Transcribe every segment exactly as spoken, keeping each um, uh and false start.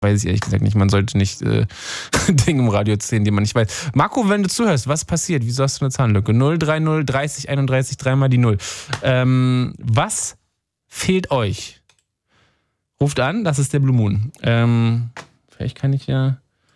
weiß ich ehrlich gesagt nicht. Man sollte nicht äh, Dinge im Radio erzählen, die man nicht weiß. Marco, wenn du zuhörst, was passiert? Wieso hast du eine Zahnlücke? null drei null dreißig einunddreißig, dreimal die null. Ähm, was fehlt euch? Ruft an, das ist der Blue Moon. Ähm, vielleicht kann ich ja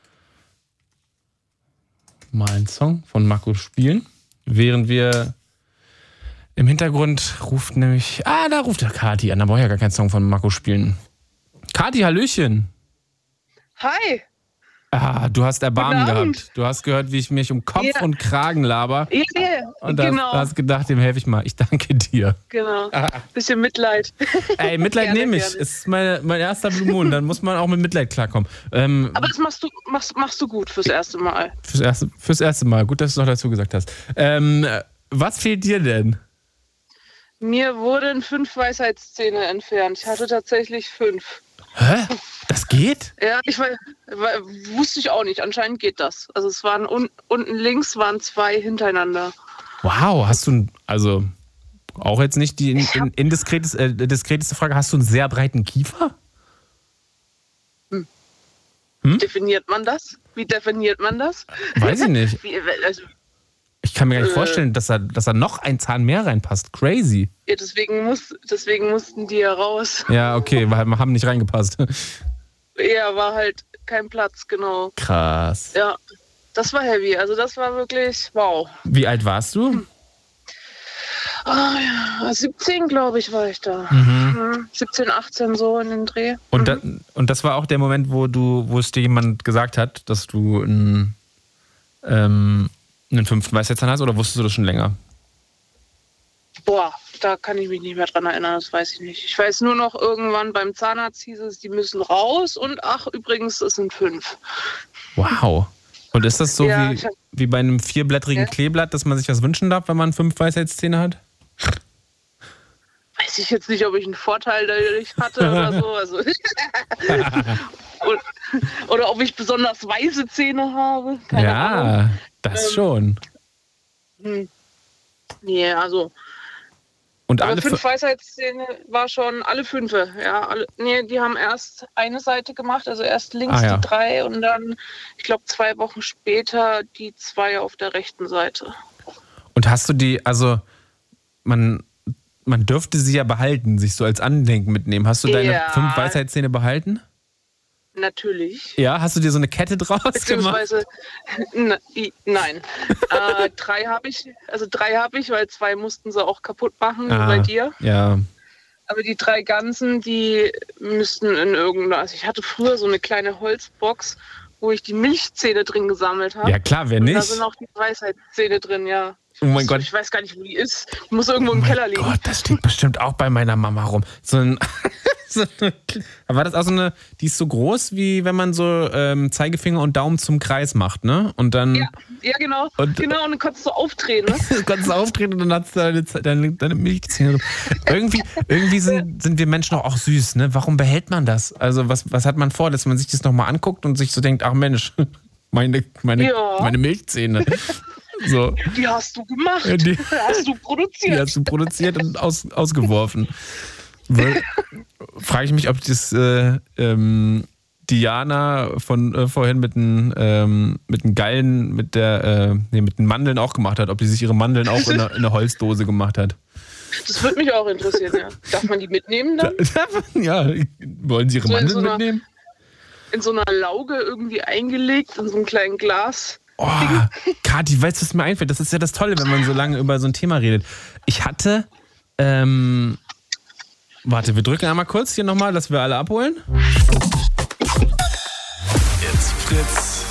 mal einen Song von Marco spielen, während wir im Hintergrund ruft nämlich, ah, da ruft der Kati an, da brauche ich ja gar keinen Song von Marco spielen. Kati, Hallöchen. Hi. Ah, du hast Erbarmen gehabt. Du hast gehört, wie ich mich um Kopf ja. und Kragen laber. Ja, ja. Und genau. Du hast gedacht, dem helfe ich mal. Ich danke dir. Genau. Ah. Bisschen Mitleid. Ey, Mitleid nehme ich. Es ist meine, mein erster Blue Moon. Dann muss man auch mit Mitleid klarkommen. Ähm, Aber das machst du, machst, machst du gut fürs erste Mal. Fürs erste, fürs erste Mal. Gut, dass du es noch dazu gesagt hast. Ähm, was fehlt dir denn? Mir wurden fünf Weisheitszähne entfernt. Ich hatte tatsächlich fünf. Hä? Das geht? Ja, ich weiß, wusste ich auch nicht. Anscheinend geht das. Also es waren un, unten links waren zwei hintereinander. Wow, hast du, also auch jetzt nicht die in, in, indiskreteste, äh, diskreteste Frage, hast du einen sehr breiten Kiefer? Hm. Hm? Definiert man das? Wie definiert man das? Weiß ich nicht. Wie, also, Ich kann mir gar nicht äh, vorstellen, dass da, dass da noch ein Zahn mehr reinpasst. Crazy. Ja, deswegen, muss, deswegen mussten die ja raus. Ja, okay, weil wir haben nicht reingepasst. Ja, war halt kein Platz, genau. Krass. Ja, das war heavy. Also das war wirklich wow. Wie alt warst du? Hm. Oh, ja, siebzehn, glaube ich, war ich da. Mhm. siebzehn, achtzehn so in den Dreh. Und, mhm. da, und das war auch der Moment, wo du, wo es dir jemand gesagt hat, dass du ein ähm, einen fünften Weisheitszahn hast, oder wusstest du das schon länger? Boah, da kann ich mich nicht mehr dran erinnern, das weiß ich nicht. Ich weiß nur noch, irgendwann beim Zahnarzt hieß es, die müssen raus und ach, übrigens, es sind fünf. Wow. Und ist das so ja, wie, hab, wie bei einem vierblättrigen ja? Kleeblatt, dass man sich was wünschen darf, wenn man fünf Weisheitszähne hat? Weiß ich jetzt nicht, ob ich einen Vorteil dadurch hatte oder so. Also oder, oder ob ich besonders weiße Zähne habe. Keine ja, Ahnung. das ähm, schon. Hm. Nee, also. Und aber alle fünf Weisheitszähne war schon alle fünf. Ja, alle, nee, die haben erst eine Seite gemacht, also erst links ah, ja. die drei und dann, ich glaube, zwei Wochen später die zwei auf der rechten Seite. Und hast du die, also man, man dürfte sie ja behalten, sich so als Andenken mitnehmen. Hast du deine ja. fünf Weisheitszähne behalten? Natürlich. Ja, hast du dir so eine Kette draus gemacht? Ne, nein. äh, drei habe ich, also drei habe ich, weil zwei mussten sie auch kaputt machen, ah, wie bei dir. Ja. Aber die drei ganzen, die müssten in irgendeiner, also ich hatte früher so eine kleine Holzbox, wo ich die Milchzähne drin gesammelt habe. Ja klar, wer nicht? Und da sind auch die Weisheitszähne drin, ja. Oh mein Gott. Ich weiß gar nicht, wo die ist. Die muss irgendwo im oh Keller liegen. Gott, das steht bestimmt auch bei meiner Mama rum. So ein, so eine, war das auch so eine, die ist so groß, wie wenn man so ähm, Zeigefinger und Daumen zum Kreis macht, ne? Und dann. Ja, ja genau. Und, genau, und dann konntest du aufdrehen, ne? du konntest aufdrehen und dann hast du deine, deine, deine Milchzähne drin. Irgendwie, irgendwie sind, sind wir Menschen auch, auch süß, ne? Warum behält man das? Also, was, was hat man vor, dass man sich das nochmal anguckt und sich so denkt, ach Mensch, meine, meine, ja. meine Milchzähne. So. Die hast du gemacht. Die, die hast du produziert. Die hast du produziert und aus, ausgeworfen. Weil, frage ich mich, ob das äh, ähm, Diana von äh, vorhin mit den ähm, mit den Gallen, mit der äh, nee, mit den Mandeln auch gemacht hat, ob die sich ihre Mandeln auch in einer Holzdose gemacht hat. Das würde mich auch interessieren, ja. Darf man die mitnehmen dann? Ja, wollen Sie ihre so Mandeln so einer, mitnehmen? In so einer Lauge irgendwie eingelegt, in so einem kleinen Glas. Oh, Kathi, weißt du, was mir einfällt? Das ist ja das Tolle, wenn man so lange über so ein Thema redet. Ich hatte, ähm, warte, wir drücken einmal kurz hier nochmal, dass wir alle abholen. Jetzt Fritz.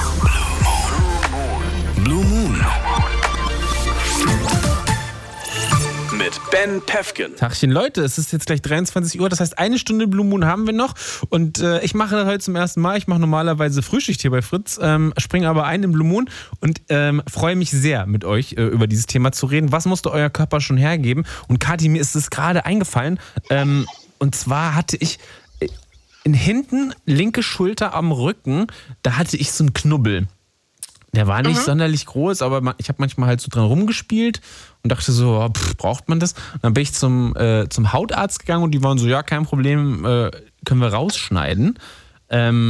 Blue Moon. Mit Ben Pefken. Tagchen, Leute, es ist jetzt gleich dreiundzwanzig Uhr, das heißt, eine Stunde Blue Moon haben wir noch und äh, ich mache das heute zum ersten Mal. Ich mache normalerweise Frühschicht hier bei Fritz, ähm, springe aber ein in Blue Moon und ähm, freue mich sehr, mit euch äh, über dieses Thema zu reden. Was musste euer Körper schon hergeben? Und Kathi, mir ist es gerade eingefallen, ähm, und zwar hatte ich in hinten, linke Schulter am Rücken, da hatte ich so einen Knubbel. Der war nicht mhm. sonderlich groß, aber ich habe manchmal halt so dran rumgespielt und dachte so, oh, pff, braucht man das? Und dann bin ich zum, äh, zum Hautarzt gegangen und die waren so, ja, kein Problem, äh, können wir rausschneiden. Ähm,